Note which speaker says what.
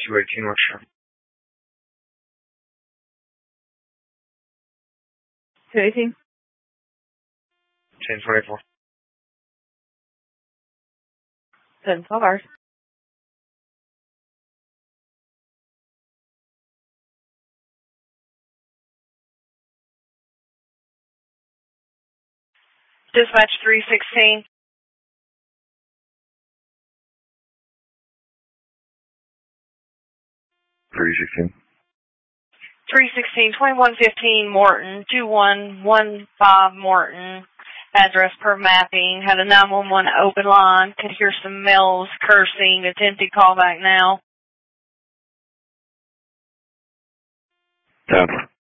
Speaker 1: 218 West Shore.
Speaker 2: 218.
Speaker 1: 1024.
Speaker 2: 1012 hours.
Speaker 3: Dispatch 316.
Speaker 1: 316.
Speaker 3: 316, 2115 Morton, 2115 Morton. Address per mapping. Had a 911 open line. Could hear some males cursing. Attempted callback now.
Speaker 1: 10.